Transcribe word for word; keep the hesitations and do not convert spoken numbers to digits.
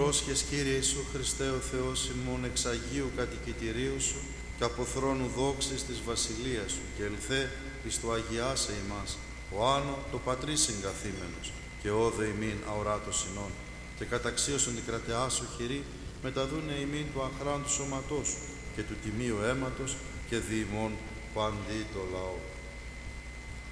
Πρόσχες, Κύριε Ιησού Χριστέ ο Θεός ημών, εξ Αγίου κατοικητηρίου Σου και από θρόνου δόξης της βασιλείας Σου, και ελθέ εις το αγιάσε ημάς, ο άνω το πατρί συγκαθήμενος, και όδε ημίν αοράτος συνών, και καταξίωσον την κρατεά Σου χειρή, μεταδούνε ημίν του αχράντου σώματός Σου και του τιμίου αίματος, και δι' ημών παντί το λαό.